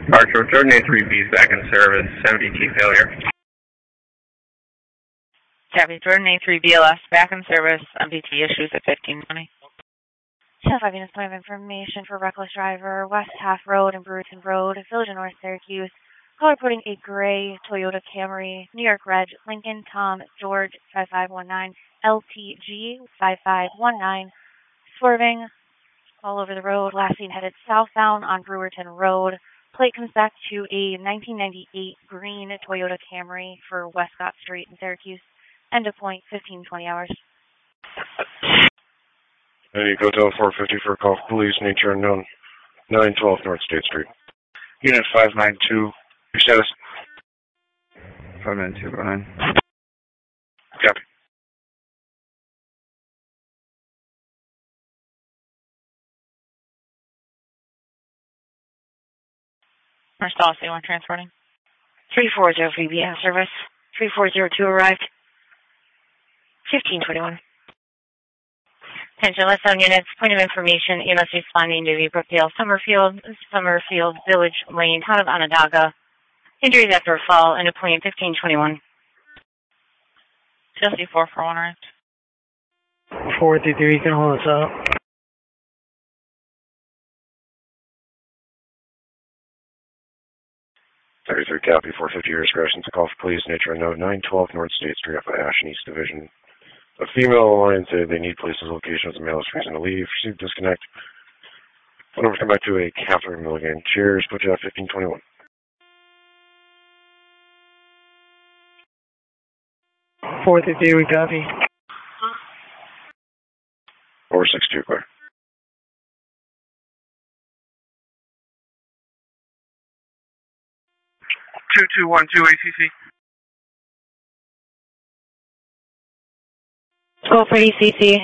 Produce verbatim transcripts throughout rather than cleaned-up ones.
Archer, Jordan A three B is back in service, seventy T failure. Copy, Jordan A three B L S back in service, M P T issues at fifteen twenty. ten five units point of information for reckless driver, West Half Road and Brewerton Road, Village of North Syracuse. Caller reporting a gray Toyota Camry, New York Reg, Lincoln Tom George five five one nine, L T G five five one nine, swerving all over the road, last seen headed southbound on Brewerton Road. Plate comes back to a nineteen ninety-eight green Toyota Camry for Westcott Street in Syracuse. End of point, fifteen twenty hours. Eddie, Hotel four fifty for a call for police, nature unknown, nine twelve North State Street. Unit five nine two, your status? five nine two, go ahead. Copy. Marcel, C one transporting. three four zero V B S service. three four zero two arrived. fifteen twenty-one. Attention, West Zone units, point of information, E M S responding to the Brookdale, Summerfield, Summerfield Village Lane, town of Onondaga. Injuries after a fall, end of point fifteen twenty-one. Chelsea four four one arrived. four three three, you can hold us up. thirty-three copy, four fifty your discretion. Call for police, nature unknown, nine twelve North State Street, off of Ashton East Division. A female line said they need police's location as a male is reason to leave. Received disconnect. Phone number come back to a Catherine Milligan. Cheers, put you at fifteen twenty-one. four three three, we copy. four six two, clear. two two one two A C C. Go for E C C.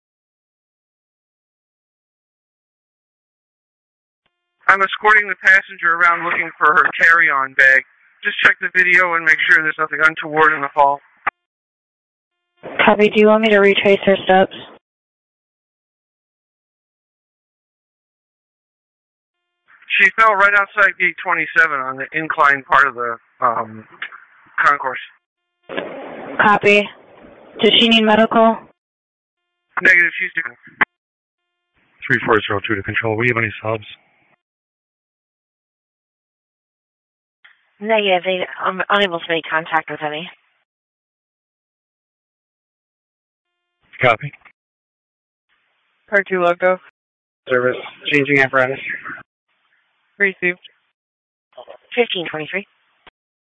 I'm escorting the passenger around looking for her carry-on bag. Just check the video and make sure there's nothing untoward in the fall. Copy. Do you want me to retrace her steps? She fell right outside gate twenty-seven on the incline part of the um, concourse. Copy. Does she need medical? Negative, she's doing. three four zero two to control. We have any subs? Negative, they, I'm unable to make contact with any. Copy. Part two, logo. Service, changing apparatus. Received. fifteen twenty-three.